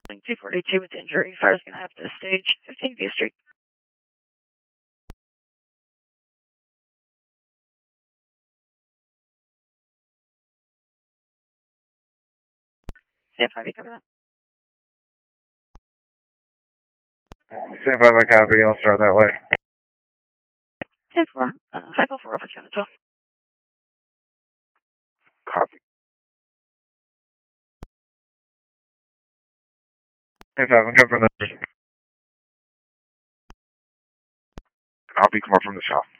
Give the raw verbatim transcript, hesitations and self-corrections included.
two forty-two with injury. Fire's going to have to stage fifteen V Street. Stand five, you cover that? Stand five, I copy. I'll start that way. Stand four, uh, five oh four over Channel twelve. Copy. Stand five, I'm coming from the... Copy, come up from the south.